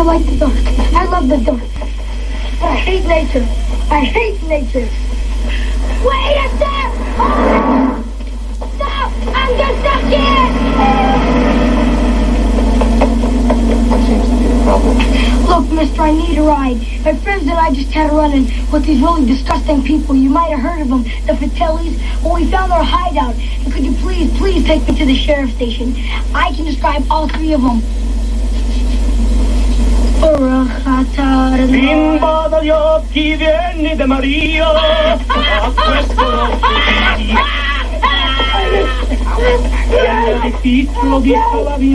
I like the dark. I love the dark. But I hate nature. I hate nature. Wait a sec! Oh! Stop! I'm just stuck here! What seems to be the problem? Look, mister, I need a ride. My friends and I just had a run-in with these really disgusting people. You might have heard of them, the Fratellis. Well, we found their hideout. And could you please take me to the sheriff's station? I can describe all three of them. Bimbo dagli occhi vieni da Maria, a questo non si è difficile, l'ho visto la vita.